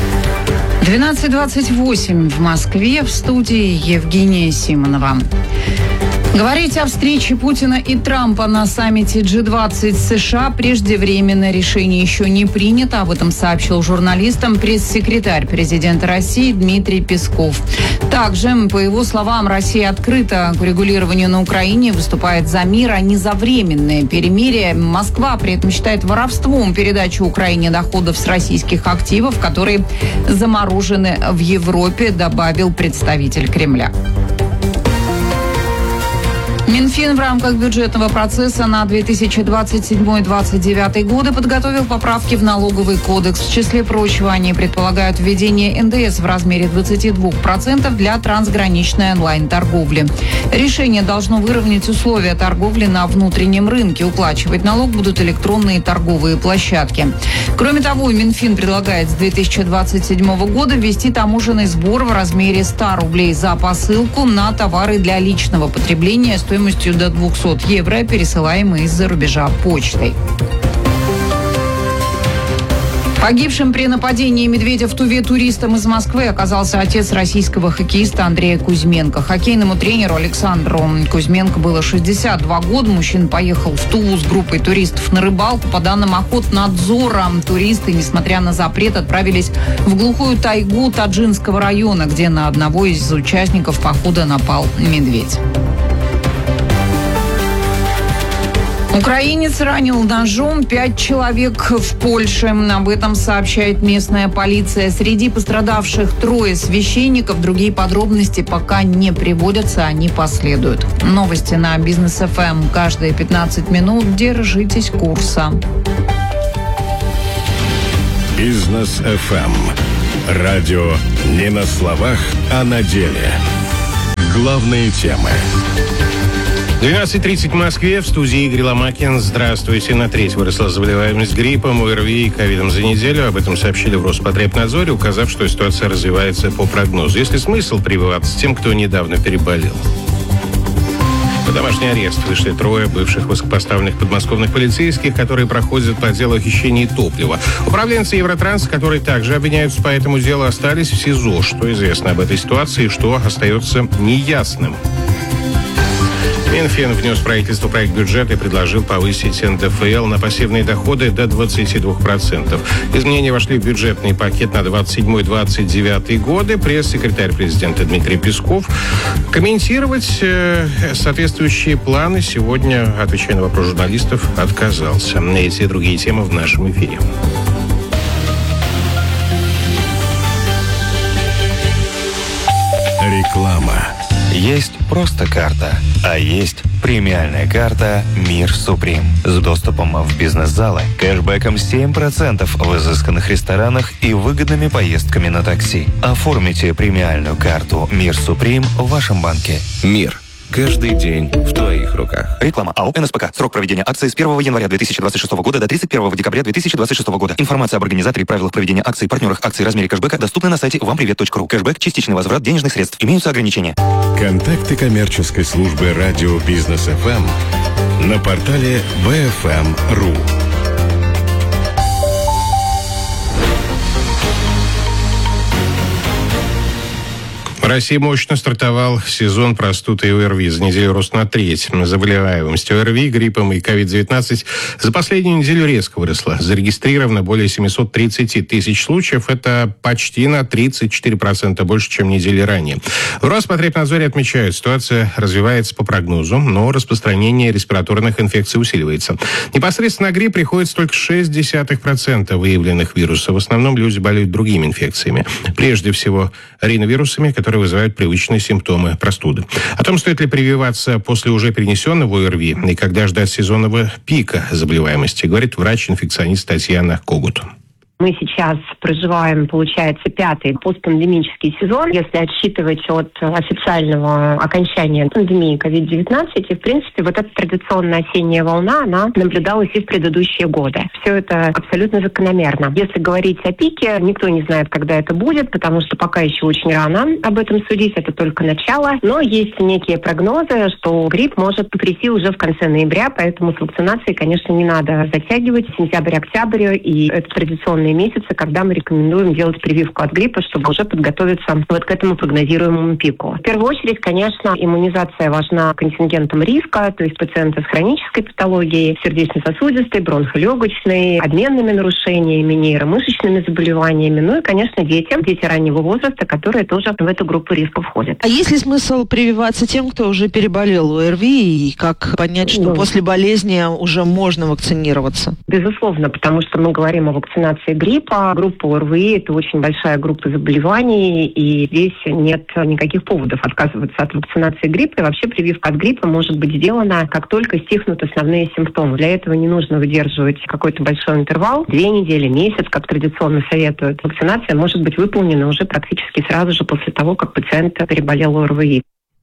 12:28 в Москве. В студии Евгения Симонова. Говорить о встрече Путина и Трампа на саммите G20 США преждевременно. Решение еще не принято. Об этом сообщил журналистам пресс-секретарь президента России Дмитрий Песков. Также, по его словам, Россия открыта к урегулированию на Украине, выступает за мир, а не за временное перемирие. Москва при этом считает воровством передачу Украине доходов с российских активов, которые заморожены в Европе, добавил представитель Кремля. Минфин в рамках бюджетного процесса на 2027-2029 годы подготовил поправки в налоговый кодекс. В числе прочего, они предполагают введение НДС в размере 22% для трансграничной онлайн-торговли. Решение должно выровнять условия торговли на внутреннем рынке. Уплачивать налог будут электронные торговые площадки. Кроме того, Минфин предлагает с 2027 года ввести таможенный сбор в размере 100 рублей за посылку на товары для личного потребления стоимостью до 200 евро, пересылаемые из-за рубежа почтой. Погибшим при нападении медведя в Туве туристом из Москвы оказался отец российского хоккеиста Андрея Кузьменко. Хоккейному тренеру Александру Кузьменко было 62 года. Мужчина поехал в Туву с группой туристов на рыбалку. По данным Охотнадзора, туристы, несмотря на запрет, отправились в глухую тайгу Таджинского района, где на одного из участников похода напал медведь. Украинец ранил ножом 5 человек в Польше. Об этом сообщает местная полиция. Среди пострадавших 3 священников. Другие подробности пока не приводятся, они последуют. Новости на Бизнес ФМ. Каждые 15 минут держитесь курса. Бизнес ФМ. Радио не на словах, а на деле. Главные темы. 12:30 в Москве. В студии Игорь Ломакин. Здравствуйте. На треть выросла заболеваемость гриппом, ОРВИ и ковидом за неделю. Об этом сообщили в Роспотребнадзоре, указав, что ситуация развивается по прогнозу. Есть ли смысл прививаться тем, кто недавно переболел? Под домашний арест вышли 3 бывших высокопоставленных подмосковных полицейских, которые проходят по делу о хищении топлива. Управленцы Евротранс, которые также обвиняются по этому делу, остались в СИЗО. Что известно об этой ситуации и что остается неясным? Минфин внес в правительство проект бюджета и предложил повысить НДФЛ на пассивные доходы до 22%. Изменения вошли в бюджетный пакет на 27-29 годы. Пресс-секретарь президента Дмитрий Песков комментировать соответствующие планы сегодня, отвечая на вопрос журналистов, отказался. На эти и другие темы в нашем эфире. Реклама. Есть просто карта, а есть премиальная карта «Мир Суприм» с доступом в бизнес-залы, кэшбэком 7% в изысканных ресторанах и выгодными поездками на такси. Оформите премиальную карту «Мир Суприм» в вашем банке. Мир. Каждый день в твоих руках. Реклама АО «НСПК». Срок проведения акции с 1 января 2026 года до 31 декабря 2026 года. Информация об организаторе и правилах проведения акций, партнерах акций, размере кэшбэка доступна на сайте вампривет.ру. Кэшбэк – частичный возврат денежных средств. Имеются ограничения. Контакты коммерческой службы радио «Бизнес ФМ» на портале bfm.ru. В России мощно стартовал сезон простуд и ОРВИ. За неделю рост на треть. Заболеваемость ОРВИ, гриппом и COVID-19 за последнюю неделю резко выросла. Зарегистрировано более 730 тысяч случаев. Это почти на 34% больше, чем недели ранее. В Роспотребнадзоре отмечают, ситуация развивается по прогнозу, но распространение респираторных инфекций усиливается. Непосредственно на грипп приходится только 0,6% выявленных вирусов. В основном люди болеют другими инфекциями. Прежде всего, риновирусами, которые вызывают привычные симптомы простуды. О том, стоит ли прививаться после уже перенесенного ОРВИ и когда ждать сезонного пика заболеваемости, говорит врач-инфекционист Татьяна Когут. Мы сейчас проживаем, получается, 5-й постпандемический сезон, если отсчитывать от официального окончания пандемии COVID-19. И, в принципе, вот эта традиционная осенняя волна, она наблюдалась и в предыдущие годы. Все это абсолютно закономерно. Если говорить о пике, никто не знает, когда это будет, потому что пока еще очень рано об этом судить, это только начало. Но есть некие прогнозы, что грипп может прийти уже в конце ноября, поэтому с вакцинацией, конечно, не надо затягивать. Сентябрь-октябрь и это традиционные месяцы, когда мы рекомендуем делать прививку от гриппа, чтобы уже подготовиться вот к этому прогнозируемому пику. В первую очередь, конечно, иммунизация важна контингентом риска, то есть пациенты с хронической патологией, сердечно-сосудистой, бронхолегочной, обменными нарушениями, нейромышечными заболеваниями, ну и, конечно, дети раннего возраста, которые тоже в эту группу риска входят. А есть ли смысл прививаться тем, кто уже переболел ОРВИ, и как понять, что после болезни уже можно вакцинироваться? Безусловно, потому что мы говорим о вакцинации гриппа. Группа ОРВИ – это очень большая группа заболеваний, и здесь нет никаких поводов отказываться от вакцинации гриппа. И вообще прививка от гриппа может быть сделана, как только стихнут основные симптомы. Для этого не нужно выдерживать какой-то большой интервал, 2 недели, месяц, как традиционно советуют. Вакцинация может быть выполнена уже практически сразу же после того, как пациент переболел ОРВИ.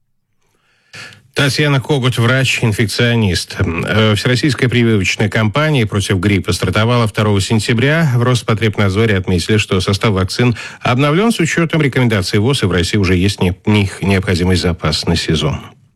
Татьяна Когут, врач-инфекционист. Всероссийская прививочная кампания против гриппа стартовала 2 сентября. В Роспотребнадзоре отметили, что состав вакцин обновлен с учетом рекомендаций ВОЗ, и в России уже есть необходимый запас на сезон.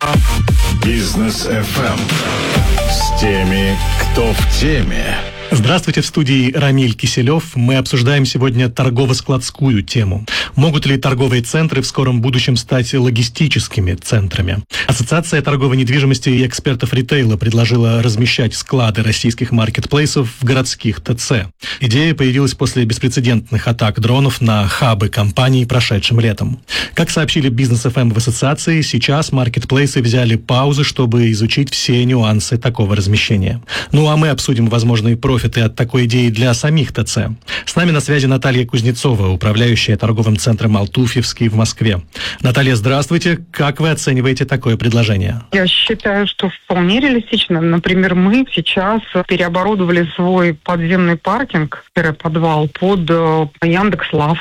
Бизнес ФМ. С теми, кто в теме. Здравствуйте, в студии Рамиль Киселев. Мы обсуждаем сегодня торгово-складскую тему. Могут ли торговые центры в скором будущем стать логистическими центрами? Ассоциация торговой недвижимости и экспертов ритейла предложила размещать склады российских маркетплейсов в городских ТЦ. Идея появилась после беспрецедентных атак дронов на хабы компаний прошедшим летом. Как сообщили Бизнес ФМ в ассоциации, сейчас маркетплейсы взяли паузу, чтобы изучить все нюансы такого размещения. Ну а мы обсудим возможные профиты от такой идеи для самих ТЦ. С нами на связи Наталья Кузнецова, управляющая торговым центром «Алтуфьевский» в Москве. Наталья, здравствуйте. Как вы оцениваете такое предложение? Я считаю, что вполне реалистично. Например, мы сейчас переоборудовали свой подземный паркинг, подвал, под Яндекс.Лавку.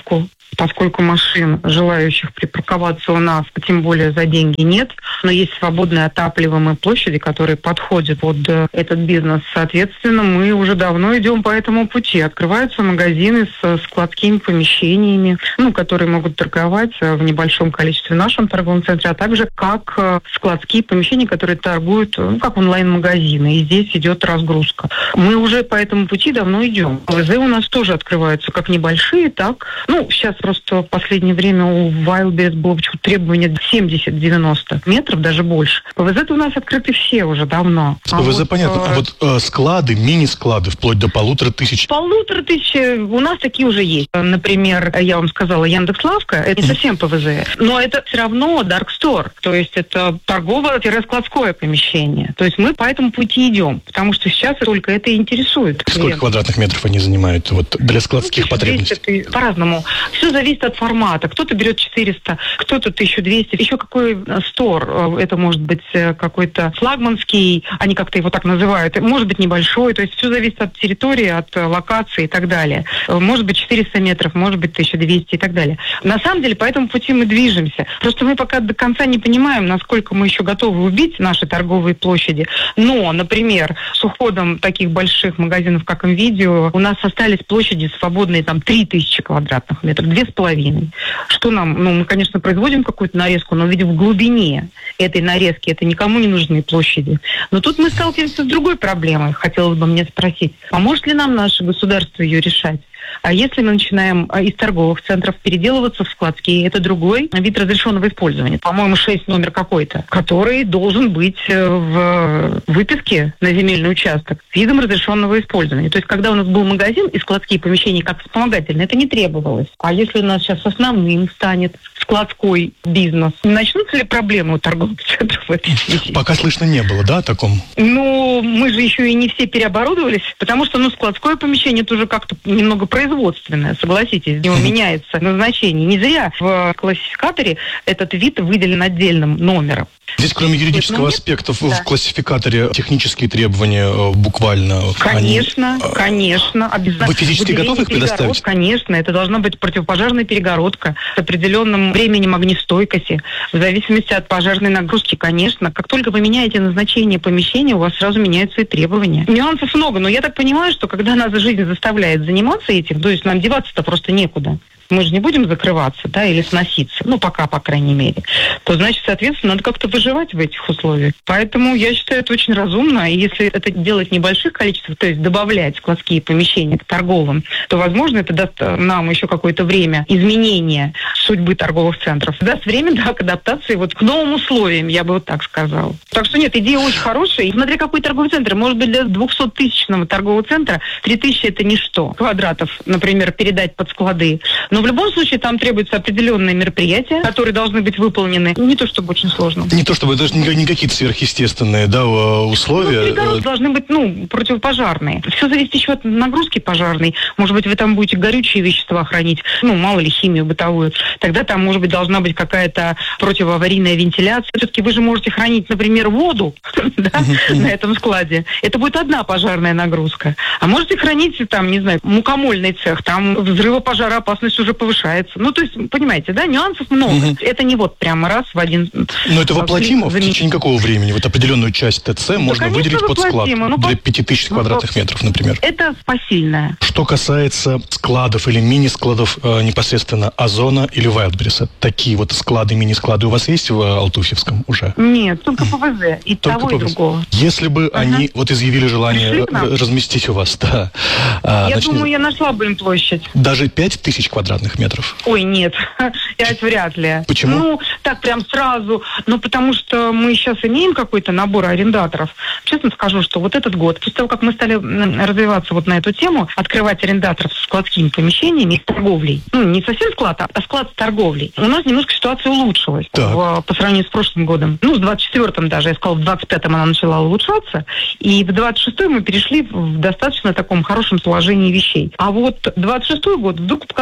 поскольку машин, желающих припарковаться у нас, тем более за деньги, нет, но есть свободные отапливаемые площади, которые подходят под этот бизнес. Соответственно, мы уже давно идем по этому пути. Открываются магазины с складскими помещениями, которые могут торговать в небольшом количестве в нашем торговом центре, а также как складские помещения, которые торгуют, как онлайн-магазины. И здесь идет разгрузка. Мы уже по этому пути давно идем. ПВЗ у нас тоже открываются как небольшие, так. Сейчас просто в последнее время у Wildberries было почему-то требование 70-90 метров, даже больше. ПВЗ-то у нас открыты все уже давно. С ПВЗ понятно. А вот склады, мини-склады, вплоть до 1500. 1500 у нас такие уже есть. Например, я вам сказала, Яндекс.Лавка, это не совсем ПВЗ, но это все равно Dark Store, то есть это торгово-складское помещение. То есть мы по этому пути идем, потому что сейчас только это и интересует. Сколько квадратных метров они занимают для складских потребностей? По-разному. Все зависит от формата. Кто-то берет 400, кто-то 1200. Еще какой стор. Это может быть какой-то флагманский, они как-то его так называют. Может быть небольшой. То есть все зависит от территории, от локации и так далее. Может быть 400 метров, может быть 1200 и так далее. На самом деле по этому пути мы движемся. Просто мы пока до конца не понимаем, насколько мы еще готовы убить наши торговые площади. Но, например, с уходом таких больших магазинов, как МВидео, у нас остались площади свободные 3000 квадратных метров, 2,5. Что нам? Мы, конечно, производим какую-то нарезку, но ведь в глубине этой нарезки это никому не нужны площади. Но тут мы сталкиваемся с другой проблемой. Хотелось бы мне спросить, поможет ли нам наше государство ее решать? А если мы начинаем из торговых центров переделываться в складские, это другой вид разрешенного использования. По-моему, 6 номер какой-то, который должен быть в выписке на земельный участок видом разрешенного использования. То есть, когда у нас был магазин и складские помещения как вспомогательные, это не требовалось. А если у нас сейчас основным станет складской бизнес, начнутся ли проблемы у торговых центров в этой связи? Пока слышно не было, да, о таком? Мы же еще и не все переоборудовались, потому что, складское помещение это уже как-то немного производственное, согласитесь, у него меняется назначение. Не зря в классификаторе этот вид выделен отдельным номером. Здесь, кроме юридического аспекта, в классификаторе технические требования буквально... Конечно, обязательно. Вы физически готовы их предоставить? Конечно, это должна быть противопожарная перегородка с определенным временем огнестойкости, в зависимости от пожарной нагрузки, конечно. Как только вы меняете назначение помещения, у вас сразу меняются и требования. Нюансов много, но я так понимаю, что когда нас жизнь заставляет заниматься этим, то есть нам деваться-то просто некуда. Мы же не будем закрываться, или сноситься, пока, по крайней мере, то, значит, соответственно, надо как-то выживать в этих условиях. Поэтому я считаю, это очень разумно, и если это делать в небольших количествах, то есть добавлять складские помещения к торговым, то, возможно, это даст нам еще какое-то время изменения судьбы торговых центров. Даст время, к адаптации к новым условиям, я бы так сказала. Так что нет, идея очень хорошая. И смотря какой торговый центр, может быть, для 200-тысячного торгового центра 3000 это ничто. Квадратов, например, передать под склады. Но в любом случае там требуются определенные мероприятия, которые должны быть выполнены. Не то чтобы очень сложно. Не то чтобы даже не какие-то сверхъестественные условия. Перегородки должны быть противопожарные. Все зависит еще от нагрузки пожарной. Может быть, вы там будете горючие вещества хранить, мало ли химию бытовую. Тогда там, может быть, должна быть какая-то противоаварийная вентиляция. Все-таки вы же можете хранить, например, воду на этом складе. Это будет одна пожарная нагрузка. А можете хранить мукомольный цех. Там взрывопожароопасность уже повышается. То есть, понимаете, нюансов много. Это не прямо раз в один... Но это воплотимо в течение какого времени? Определенную часть ТЦ можно выделить под склад для 5000 квадратных метров, например. Это посильное. Что касается складов или мини-складов непосредственно Озона или Wildberries, такие склады, мини-склады у вас есть в Алтуфьевском уже? Нет, только ПВЗ. И только того, ПВЗ. И другого. Если бы они изъявили желание разместить у вас, я думаю, я нашла бы им площадь. Даже 5000 квадратных метров? Ой, нет, 5 вряд ли. Почему? Так прям сразу. Потому что мы сейчас имеем какой-то набор арендаторов. Честно скажу, что этот год, после того, как мы стали развиваться на эту тему, открывать арендаторов с складскими помещениями и с торговлей. Не совсем склад, а склад с торговлей. У нас немножко ситуация улучшилась по сравнению с прошлым годом. В 24-м даже, я сказала, в 25-м она начала улучшаться. И в 26-м мы перешли в достаточно таком хорошем положении вещей. А 26-й год вдруг показал новый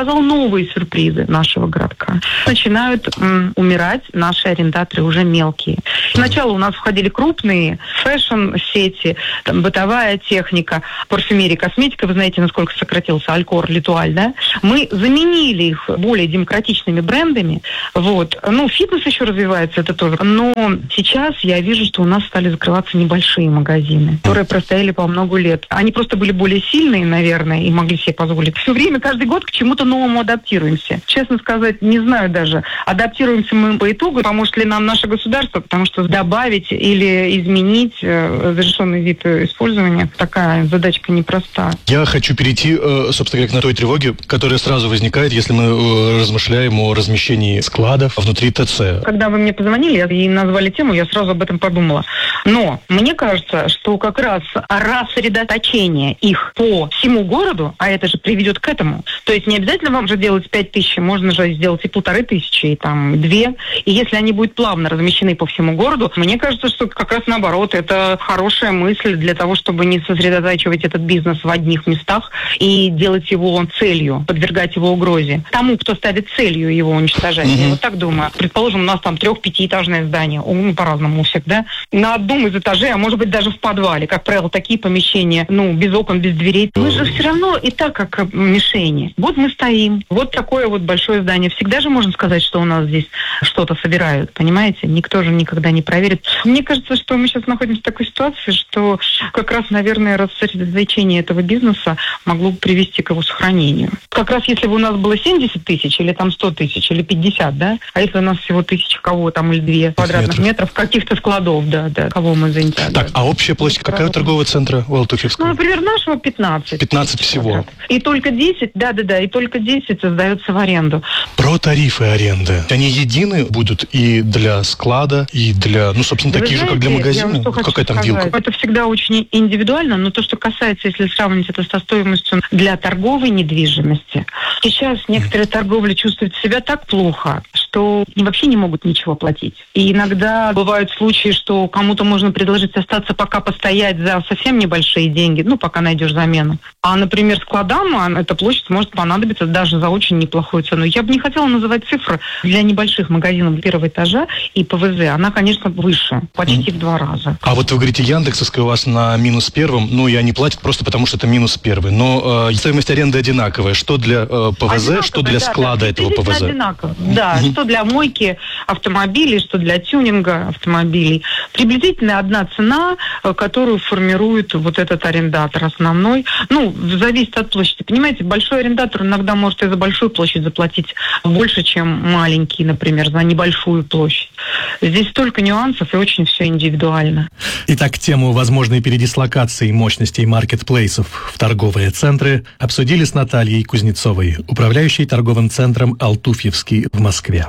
новые сюрпризы нашего городка. Начинают умирать наши арендаторы уже мелкие. Сначала у нас входили крупные фэшн-сети, там, бытовая техника, парфюмерия, косметика. Вы знаете, насколько сократился Алькор, Литуаль, да? Мы заменили их более демократичными брендами. Вот. Ну, фитнес еще развивается, это тоже. Но сейчас я вижу, что у нас стали закрываться небольшие магазины, которые простояли по много лет. Они просто были более сильные, наверное, и могли себе позволить. Все время, каждый год к чему-то новому адаптируемся. Честно сказать, не знаю даже, адаптируемся мы по итогу, поможет ли нам наше государство, потому что добавить или изменить разрешенный вид использования, такая задачка непростая. Я хочу перейти, собственно говоря, к той тревоге, которая сразу возникает, если мы размышляем о размещении складов внутри ТЦ. Когда вы мне позвонили и назвали тему, я сразу об этом подумала. Но мне кажется, что как раз рассредоточение их по всему городу, а это же приведет к этому. То есть не обязательно вам же делать 5000, можно же сделать и 1500, и там 2. И если они будут плавно размещены по всему городу, мне кажется, что как раз наоборот, это хорошая мысль для того, чтобы не сосредотачивать этот бизнес в одних местах и делать его целью, подвергать его угрозе. Тому, кто ставит целью его уничтожать. Я вот так думаю. Предположим, у нас там 3-5-этажное здание, по-разному у всех, да? На одном из этажей, а может быть даже в подвале, как правило, такие помещения, без окон, без дверей. Мы же все равно и так как мишени. Вот мы стоим, вот такое вот большое здание. Всегда же можно сказать, что у нас здесь что-то собирают, понимаете? Никто же никогда не проверит. Мне кажется, что мы сейчас находимся в такой ситуации, что как раз, наверное, рассредоточение этого бизнеса могло бы привести к его сохранению. Как раз если бы у нас было 70 тысяч, или там 100 тысяч, или 50, да? А если у нас всего 1000 кого там, или 2 квадратных метров каких-то складов, да, кого мы заинтересованы. Так, а общая площадь какая торгового центра у Алтуфьевского? Например, нашего 15. 15 всего. И только 10, и только 10 сдается в аренду. Про тарифы аренды. Они едины будут и для склада, и для, собственно, такие же, как для магазина? Какая там вилка? Это всегда очень индивидуально, но то, что касается, если сравнивать это со стоимостью для торговой недвижимости, сейчас некоторые торговли чувствуют себя так плохо, что вообще не могут ничего платить. И иногда бывают случаи, что кому-то можно предложить остаться пока постоять за совсем небольшие деньги, пока найдешь замену. А, например, складам эта площадь может понадобиться даже за очень неплохую цену. Я бы не хотела называть цифры для небольших магазинов первого этажа и ПВЗ. Она, конечно, выше, почти в 2 раза. А вот вы говорите, яндексовская у вас на -1, и они платят просто потому, что это -1. Но стоимость аренды одинаковая. Что для ПВЗ, что для склада этого ПВЗ? Одинаково. Да, что для мойки автомобилей, что для тюнинга автомобилей. Приблизительно одна цена, которую формирует вот этот арендатор основной. Зависит от площади. Понимаете, большой арендатор иногда может и за большую площадь заплатить больше, чем маленький, например, за небольшую площадь. Здесь столько нюансов и очень все индивидуально. Итак, тему возможной передислокации мощностей маркетплейсов в торговые центры обсудили с Натальей Кузнецовой, управляющей торговым центром «Алтуфьевский» в Москве.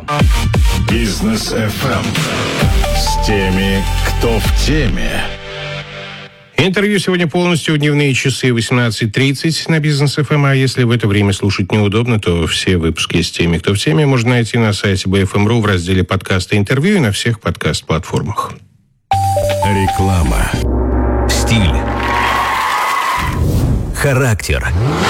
Бизнес FM с теми, кто в теме. Интервью сегодня полностью в дневные часы 18:30 на Бизнес ФМ. А если в это время слушать неудобно, то все выпуски с теми, кто в теме, можно найти на сайте BFM.ru в разделе подкасты интервью и на всех подкаст-платформах. Реклама. Стиль. Характер.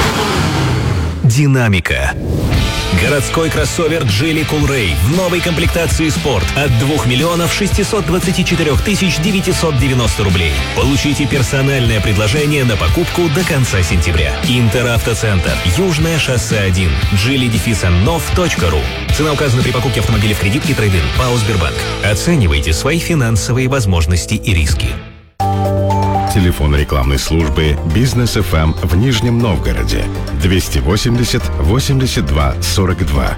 Динамика. Городской кроссовер Geely Coolray в новой комплектации «Спорт» от 2 624 990 рублей. Получите персональное предложение на покупку до конца сентября. Интеравтоцентр. Южное шоссе 1. geely-nov.ru. Цена указана при покупке автомобиля в кредит и трейд-ин. ПАО «Сбербанк». Оценивайте свои финансовые возможности и риски. Телефон рекламной службы «Бизнес FM» в Нижнем Новгороде 280 82 42.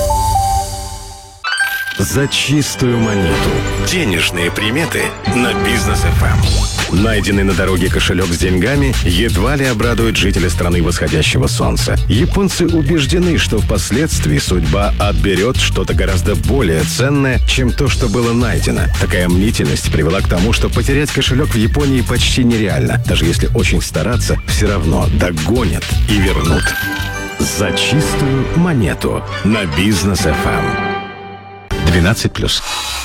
За чистую монету. Денежные приметы на Бизнес FM. Найденный на дороге кошелек с деньгами едва ли обрадует жителя страны восходящего солнца. Японцы убеждены, что впоследствии судьба отберет что-то гораздо более ценное, чем то, что было найдено. Такая мнительность привела к тому, что потерять кошелек в Японии почти нереально. Даже если очень стараться, все равно догонят и вернут. За чистую монету на Бизнес FM. 12+.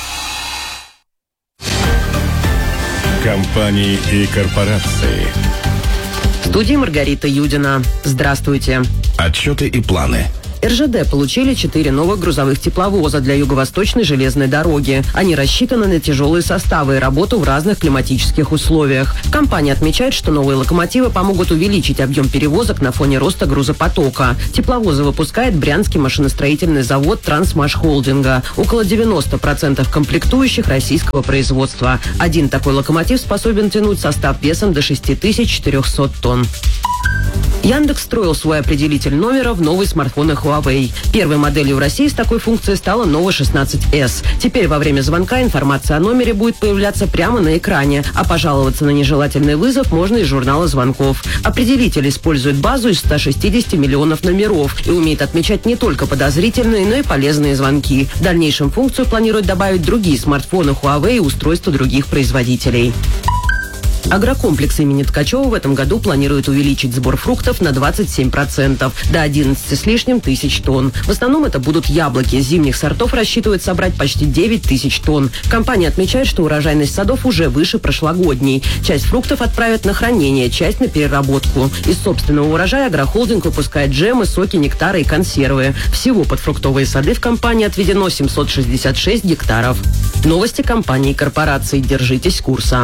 Компании и корпорации. В студии Маргарита Юдина. Здравствуйте. Отчеты и планы. РЖД получили 4 новых грузовых тепловоза для Юго-Восточной железной дороги. Они рассчитаны на тяжелые составы и работу в разных климатических условиях. Компания отмечает, что новые локомотивы помогут увеличить объем перевозок на фоне роста грузопотока. Тепловозы выпускает Брянский машиностроительный завод «Трансмашхолдинга». Около 90% комплектующих российского производства. Один такой локомотив способен тянуть состав весом до 6400 тонн. Яндекс встроил свой определитель номера в новые смартфоны Huawei. Первой моделью в России с такой функцией стала Nova 16S. Теперь во время звонка информация о номере будет появляться прямо на экране, а пожаловаться на нежелательный вызов можно из журнала звонков. Определитель использует базу из 160 миллионов номеров и умеет отмечать не только подозрительные, но и полезные звонки. В дальнейшем функцию планируют добавить другие смартфоны Huawei и устройства других производителей. Агрокомплекс имени Ткачева в этом году планирует увеличить сбор фруктов на 27%, до 11 с лишним тысяч тонн. В основном это будут яблоки. Зимних сортов рассчитывают собрать почти 9 тысяч тонн. Компания отмечает, что урожайность садов уже выше прошлогодней. Часть фруктов отправят на хранение, часть на переработку. Из собственного урожая агрохолдинг выпускает джемы, соки, нектары и консервы. Всего под фруктовые сады в компании отведено 766 гектаров. Новости компании и корпораций. Держитесь курса.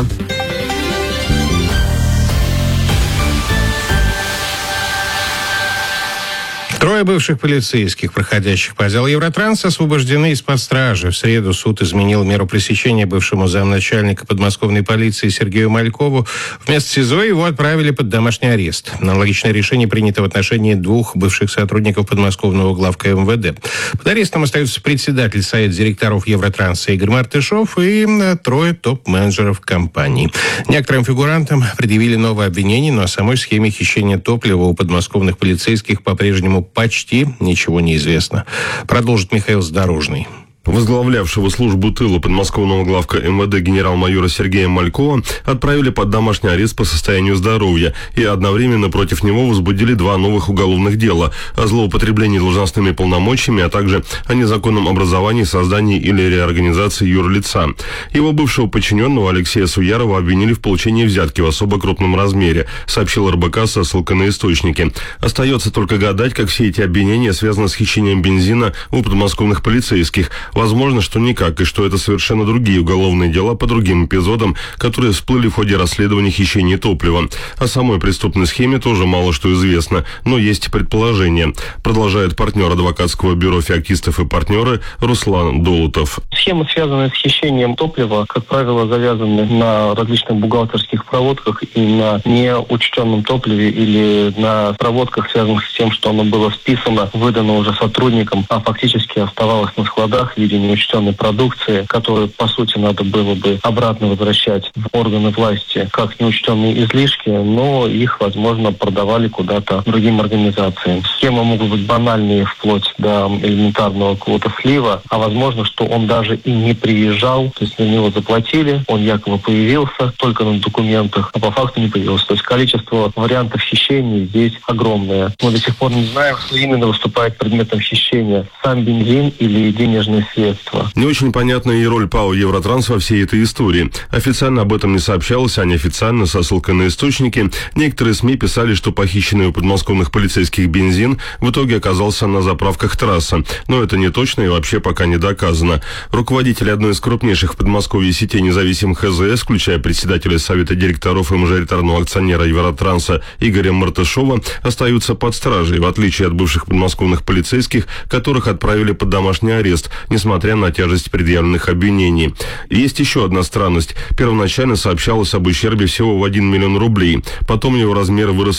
Трое бывших полицейских, проходящих по делу Евротранса, освобождены из-под стражи. В среду суд изменил меру пресечения бывшему замначальника подмосковной полиции Сергею Малькову. Вместо СИЗО его отправили под домашний арест. Аналогичное решение принято в отношении двух бывших сотрудников подмосковного главка МВД. Под арестом остаются председатель Совета директоров Евротранса Игорь Мартышов и трое топ-менеджеров компании. Некоторым фигурантам предъявили новое обвинение, но о самой схеме хищения топлива у подмосковных полицейских по-прежнему почти ничего не известно. Продолжит Михаил Задорожный. Возглавлявшего службу тыла подмосковного главка МВД генерал-майора Сергея Малькова отправили под домашний арест по состоянию здоровья, и одновременно против него возбудили 2 новых уголовных дела о злоупотреблении должностными полномочиями, а также о незаконном образовании, создании или реорганизации юрлица. Его бывшего подчиненного Алексея Суярова обвинили в получении взятки в особо крупном размере, сообщил РБК со ссылкой на источники. Остается только гадать, как все эти обвинения связаны с хищением бензина у подмосковных полицейских. Возможно, что никак, и что это совершенно другие уголовные дела по другим эпизодам, которые всплыли в ходе расследования хищения топлива. О самой преступной схеме тоже мало что известно, но есть предположения. Продолжает партнер адвокатского бюро «Феоктистов и партнеры» Руслан Долутов. Схемы, связанные с хищением топлива, как правило, завязаны на различных бухгалтерских проводках и на неучтенном топливе или на проводках, связанных с тем, что оно было списано, выдано уже сотрудникам, а фактически оставалось на складах в виде неучтенной продукции, которую, по сути, надо было бы обратно возвращать в органы власти как неучтенные излишки, но их, возможно, продавали куда-то другим организациям. Схемы могут быть банальные вплоть до элементарного какого-то слива, а возможно, что он даже и не приезжал, то есть на него заплатили, он якобы появился только на документах, а по факту не появился. То есть количество вариантов хищения здесь огромное. Мы до сих пор не знаем, что именно выступает предметом хищения. Сам бензин или денежные средства. Не очень понятна и роль ПАО «Евротранс» во всей этой истории. Официально об этом не сообщалось, а неофициально, со ссылкой на источники, некоторые СМИ писали, что похищенный у подмосковных полицейских бензин в итоге оказался на заправках «Трасса». Но это не точно и вообще пока не доказано. Руководители одной из крупнейших в Подмосковье сетей независимых ХЗС, включая председателя Совета директоров и мажоритарного акционера «Евротранса» Игоря Мартышова, остаются под стражей, в отличие от бывших подмосковных полицейских, которых отправили под домашний арест, несмотря на тяжесть предъявленных обвинений. Есть еще одна странность. Первоначально сообщалось об ущербе всего в 1 миллион рублей. Потом его размер вырос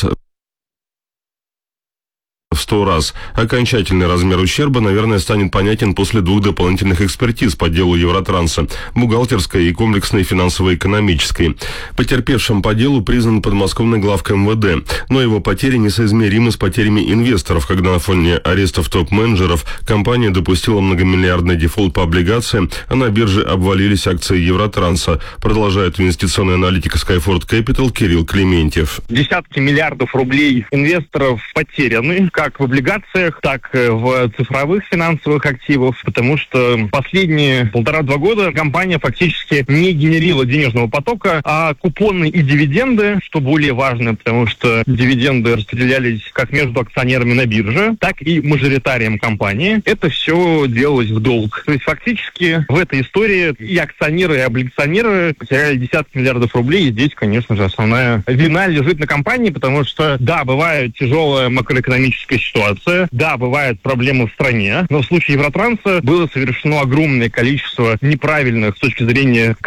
в 100 раз. Окончательный размер ущерба, наверное, станет понятен после 2 дополнительных экспертиз по делу Евротранса, бухгалтерской и комплексной финансово-экономической. Потерпевшим по делу признан подмосковный главка МВД, но его потери несоизмеримы с потерями инвесторов, когда на фоне арестов топ-менеджеров компания допустила многомиллиардный дефолт по облигациям, а на бирже обвалились акции Евротранса, продолжает инвестиционный аналитик Skyford Capital Кирилл Клементьев. Десятки миллиардов рублей инвесторов потеряны, как как в облигациях, так и в цифровых финансовых активах, потому что последние 1,5-2 года компания фактически не генерила денежного потока, а купоны и дивиденды, что более важно, потому что дивиденды распределялись как между акционерами на бирже, так и мажоритарием компании. Это все делалось в долг. То есть фактически в этой истории и акционеры, и облигационеры потеряли десятки миллиардов рублей, и здесь, конечно же, основная вина лежит на компании, потому что, да, бывает тяжелая макроэкономическая ситуация, да, бывают проблемы в стране, но в случае Евротранса было совершено огромное количество неправильных с точки зрения